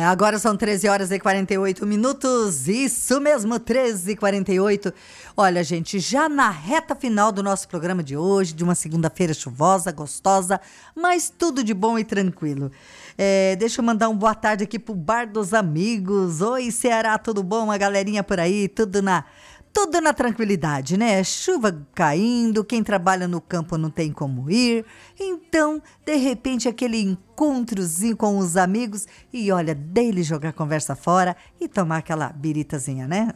Agora são 13 horas e 48 minutos, isso mesmo, 13 e 48. Olha, gente, já na reta final do nosso programa de hoje, de uma segunda-feira chuvosa, gostosa, mas tudo de bom e tranquilo. Deixa eu mandar um boa tarde aqui pro Bar dos Amigos. Oi, Ceará, tudo bom? A galerinha por aí, tudo na tranquilidade, né? Chuva caindo, quem trabalha no campo não tem como ir. Então, de repente, aquele encontrozinho com os amigos e olha, dele jogar conversa fora e tomar aquela biritazinha, né?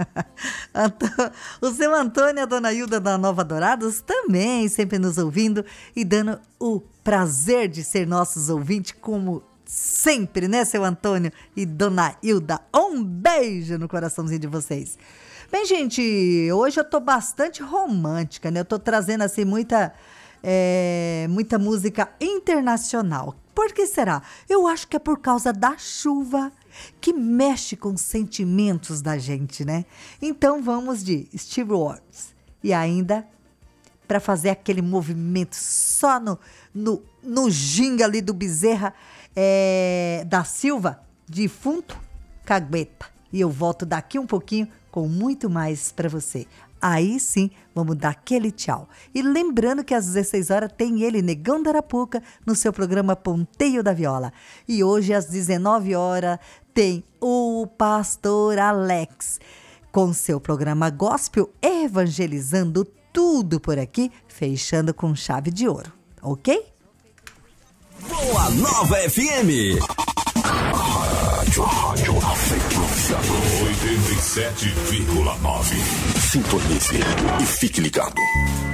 O seu Antônio e a dona Hilda da Nova Dourados também sempre nos ouvindo e dando o prazer de ser nossos ouvintes como sempre, né, seu Antônio e dona Hilda? Um beijo no coraçãozinho de vocês. Bem, gente, hoje eu tô bastante romântica, né? Eu tô trazendo, assim, muita música internacional. Por que será? Eu acho que é por causa da chuva que mexe com os sentimentos da gente, né? Então, vamos de Steve Wonder. E ainda, para fazer aquele movimento só no ginga ali do Bezerra da Silva, defunto, Cagueta. E eu volto daqui um pouquinho com muito mais para você. Aí sim, vamos dar aquele tchau. E lembrando que às 16 horas tem ele, Negão da Arapuca, no seu programa Ponteio da Viola. E hoje às 19 horas tem o Pastor Alex, com seu programa Gospel, evangelizando tudo por aqui, fechando com chave de ouro. Ok? Boa Nova FM. Rádio Frequência 87,9. Sintonize e fique ligado.